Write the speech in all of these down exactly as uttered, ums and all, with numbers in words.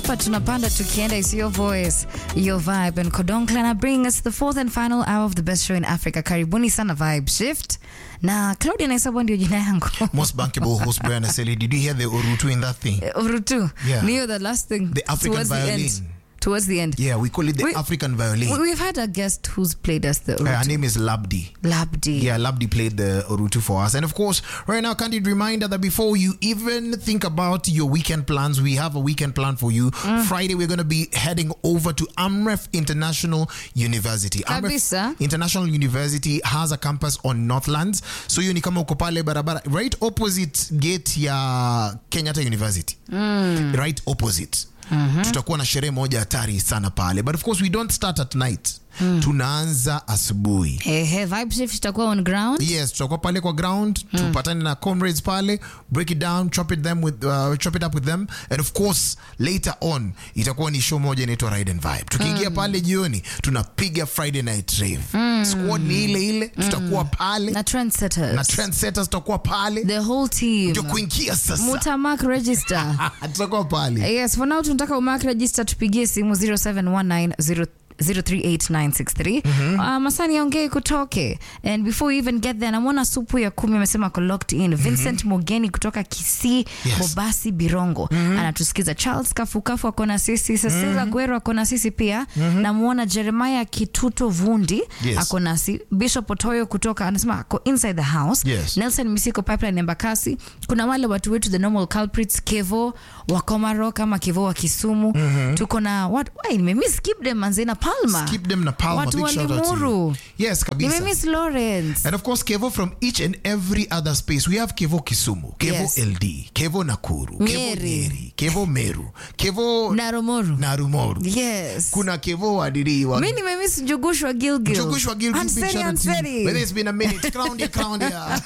hapa tunapanda tukienda, is your voice, your vibe, and Kodong Klana bring us the fourth and final hour of the best show in Africa. Karibuni sana Vibe Shift. Na Claudia Naisabwa ndio jina yangu. Most bankable host Brian Aseli. Did you hear the Urutu in that thing? Uh, Urutu. Yeah. Near the last thing. The African violin. Towards the end. Yeah, we call it the we, African violin. We've had a guest who's played us the Urutu. Uh, her name is Labdi. Labdi. Yeah, Labdi played the Urutu for us. And of course, right now, candid reminder that before you even think about your weekend plans, we have a weekend plan for you. Mm. Friday, we're going to be heading over to Amref International University. Kabisa. Amref International University has a campus on Northlands. So you ni kama uko pale barabara, right opposite gate ya Kenyatta University. Mm. Right opposite. Mm-hmm. Tutakuwa na sherehe moja hatari sana pale, but of course we don't start at night. Mm. Tunaanza asubuhi. Hey, hey, Vibe Shift tutakuwa on ground. Yes, tutakuwa pale kwa ground. Mm. Tupatane na comrades pale, break it down, chop it them with uh, chop it up with them, and of course later on itakuwa ni show moja inaitwa Ride and Vibe. Tukiingia mm. pale jioni tunapiga Friday night rave. Mm. Squad ni ile ile, tutakuwa pale. Na trendsetters. Na trendsetters tutakuwa pale. The whole team. Ndio kuingia sasa. Muta mark register. Tutakuwa pale. Yes, for now tunataka umark register, tupigie simu zero seven one nine zero zero three eight nine six three. Mm-hmm. Uh, Masani ongei kutoke. And before we even get there, namwona supu ya kumi amesema ko locked in. Mm-hmm. Vincent Mogeni kutoka Kisii, yes. Bobasi Birongo. Mm-hmm. Anatusikiza. Charles Kafukafu akona sisi. Cecilia mm-hmm. Guero akona sisi pia. Mm-hmm. Namwona Jeremiah Kituto Vundi, yes. Akona si. Bishop Otoyo kutoka anasema ako inside the house. Yes. Nelson Misiko Pipeline Embakasi. Kuna wale watu wetu the normal culprits, Kevo wa Komaro kama Kevo wa Kisumu. Mm-hmm. Tuko na what why nimemiss skip them manzena Palma. Skip them na Palma. Watu Big shout out to you. Yes, kabisa. Miss Lawrence. And of course, Kevo from each and every other space. We have Kevo Kisumu, Kevo yes. L D, Kevo Nakuru, Meri. Kevo Nyeri, Kevo Meru, Kevo Narumoru. Narumoru. Yes. Kuna Kevo Wadiri. Wa... Mimi nimemiss Jogushwa Gilgil. Jogushwa Gilgil. Anseri, Anseri. But it's been a minute. Crown ya, crown ya.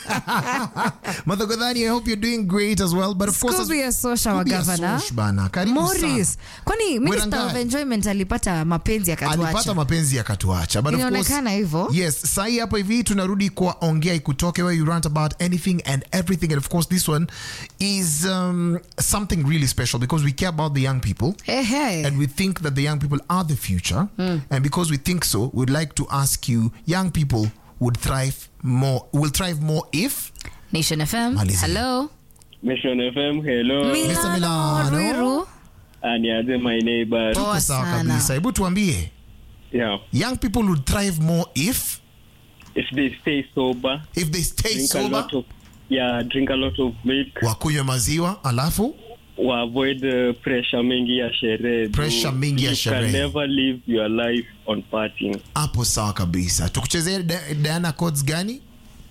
Mother Godani, I hope you're doing great as well. But of course, Scooby ya Sosha wa governor. Morris. Kwani Minister of Enjoyment alipata mapenzi akatuacha. Alipata mapenzi yakatuacha. But of course, hivyo. Yes, sai hapa hivi tunarudi kwa ongea ikutoke, where you rant about anything and everything. And of course, this one is um, something really special because we care about the young people. Hey, hey. And we think that the young people are the future. Mm. And because we think so, we'd like to ask you, young people would thrive more, will thrive more if... Nation F M, Malizi. Hello. Nation F M, hello. Mister Milano. Ruiru. Aniaze my neighbor. Tuko sawa kabisa. Hebu tuambie. Yeah. Young people would thrive more if... If they stay sober. If they stay drink sober. A lot of, yeah, drink a lot of milk. Wakunywe maziwa, alafu? Wa avoid uh, pressure mingi ya sherehe. Pressure mingi ya sherehe. You can never live your life on partying. Hapo sawa kabisa. Tukuchezee Diana Codes gani?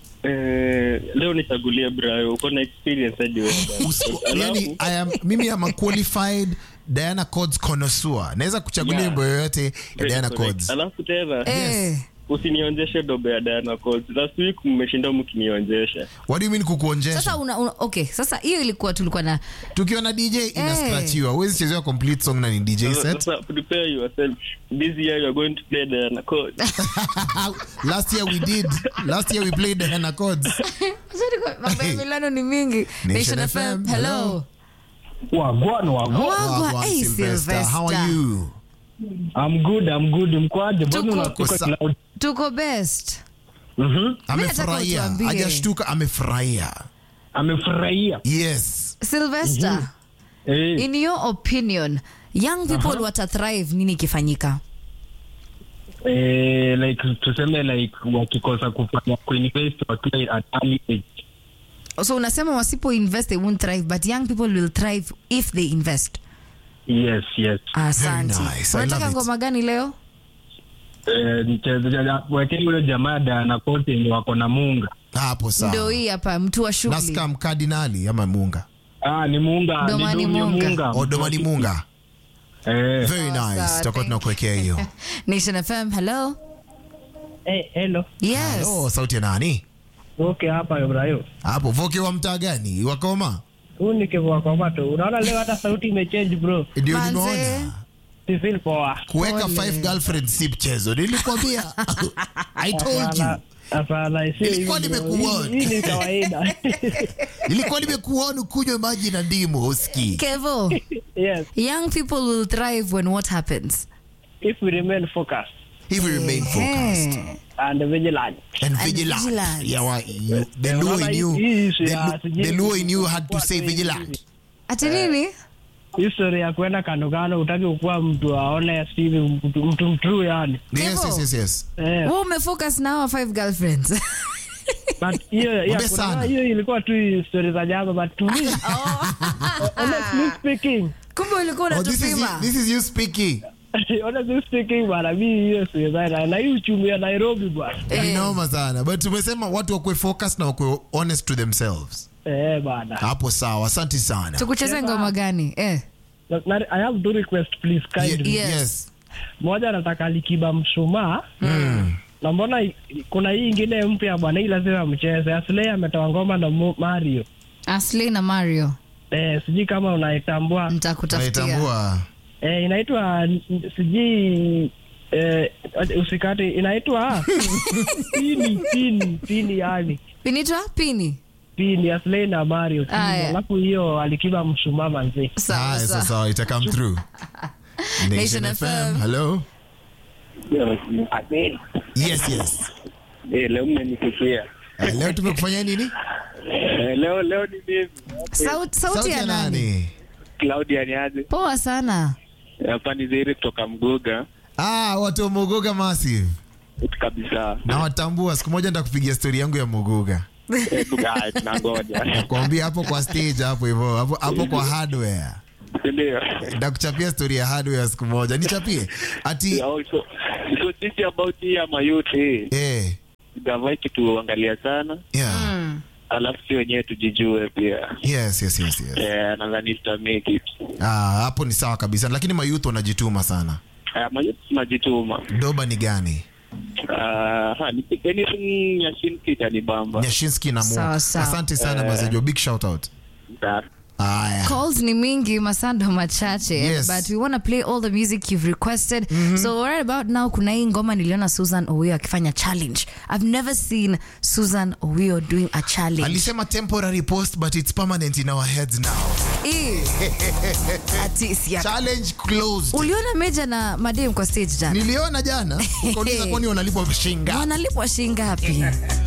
Eh, leo nitagulia Brayo. Uko na experience hadi wewe. Yani, I am, mimi am a qualified Diana Codes connoisseur. Naweza kuchagulia wimbo yeah. yoyote ya Diana Codes. Alafu tena. Yes. Usinionjeshe dobe ya Diana Codes. Last week mmeshinda mkinionjesha. What do you mean kukuonjesha? Sasa una, una okay, sasa hiyo ilikuwa tulikuwa na tukiwa na D J ina scratchiwa. Huwezi chezewa complete song na ni D J set. Sasa prepare yourself. This year you are going to play Diana Codes. Last year we did. Last year we played Diana Codes. Sasa mambo ya Milano ni mingi. Nation F M, hello. Wagwan, wagwan. Wagwan, hey Sylvester. How are you? I'm good, I'm good. Mkwaje? Tuko, unatoka cloud? Tuko best. Mhm. Amefurahia. Hajashtuka, amefurahia. Amefurahia. Yes. Sylvester. Mm-hmm. Hey. In your opinion, young people uh-huh. wata thrive nini kifanyika? Eh, like tuseme like wakikosa kufanya kuinvest wakiwa at early age. So unasema wasipo invest they won't thrive, but young people will thrive if they invest. Yes, yes. Asante. Nice. Unataka ngoma gani leo? Eh, nicheze wakati ule jamaa Diana Codes ndio wako na Munga. Hapo sawa. Ndio hii hapa mtu wa shughuli. Nasika mkardinali ama Munga. Ah, ni Munga, Domani ni Munga. Munga. O Domani Munga. Eh. Very nice. Tutakuwa tunakuwekea hiyo. Nation F M, hello. Eh, hey, hello. Yes. Oh, sauti ya nani? Okay, hapa Ibrahim. Hapo Voke wa mtaa gani? Wakoma? Huu ni Kevo kwa watu. Unaona leo hata sauti imechange bro. Ndio nimeona. Si feel poa. Kuweka five girlfriends si mchezo. Nilikwambia. I told you. Hapana, sio Ilikuwa hivyo. nimekuona. Hii ni kawaida. Ilikuwa nimekuona kunywa maji na ndimu uski. Kevo, Yes, young people will thrive when what happens? if we remain focused If we remain focused Hey. and vigilant. and And vigilant. vigilant. Yeah, wa, you, the Eh, Luo unaona in you, hii issue the, ya Lu- sijui the Luo in you had to kuwa say tu vigilant. Ati nini? History ya kwenda kando kando, utaki kukuwa mtu aone Steve, mtu mtu mtrue yani. Yes, Kevo. yes, yes, yes. Eh, Wewe umefocus na our five girlfriends. but hiyo Mwambie ya sana. kuna hiyo ilikuwa tu story za jaba, but to me honestly speaking, Kumbe ulikuwa Oh, this is you, unatupima. this is you speaking. honestly speaking bwana, mimi hiyo story za na hii uchumi ya Nairobi bwana. Ni noma sana. But tumesema watu wakuwe focused na wakuwe honest to themselves. Eh bwana. Hapo sawa. Asante sana. Tukucheze ngoma gani? Eh. Na- na- I have two requests please kindly. Ye- Yes. yes. Moja nataka Alikiba mshumaa. Na mbona i- kuna hii ingine mpya bwana, hii lazima mcheze. Aslay ametoa ngoma na Mo- Mario. Ashley na Mario. Eh, sijui kama unaitambua. Nitakutafutia. Naitambua. Eh, inaitwa n- sijui eh, usikate inaitwa pini pini pini yani. Pinitwa Pini. Pini Aslay na Mario. Pini. Ah, yeah. Alafu hiyo Alikiba mshumaa manzi. Sawa Ah, sawa. sasa ita come through. Nation F M. Hello. Yes, yes. Eh, leo mmenifikia. Eh, leo tumekufanya nini? Eh, leo leo ni mimi. Sauti sauti ya nani? Claudia ni aje? Poa sana. Hapa ni Zeri kutoka Mgoga. Ah, watu wa Muguga Massive. Kabisa. Na watambua, siku moja nitakupigia story yangu ya Muguga. Eh, tuga tunangoja. Kuambia hapo kwa stage hapo hivyo, hapo hapo kwa hardware. Ndio. Ndakuchapia story ya hardware siku moja. Nichapie. Ati Yeah, also, so this about hii ya mayuti. eh Gavai tuangalia sana. yeah. Mm. Alafu si wenyewe tujijue pia. Yes, yes, yes, yes. Eh, nadhani tuta make it. Ah, hapo ni sawa kabisa. Lakini mayouth wanajituma sana. Eh, mayuti tunajituma. Doba ni gani? Ah, ha, ni anything ya Shinki itanibamba. Nyashinski na Mo. Sawa, sawa. Asante sana Mazejo. Big shout out. Da. Aya. Calls ni mingi, masando machache. Yes. But we want to play all the music you've requested. So right about now kuna hii ngoma niliona Susan Owio akifanya challenge. I've never seen Susan Owio doing a challenge. Alisema temporary post but it's permanent in our heads now. Eh. Ati siya. Challenge closed. Uliona Meja na Madem kwa stage jana? Niliona jana. Ukauliza kwani wanalipwa shinga? Wanalipwa shilingi ngapi?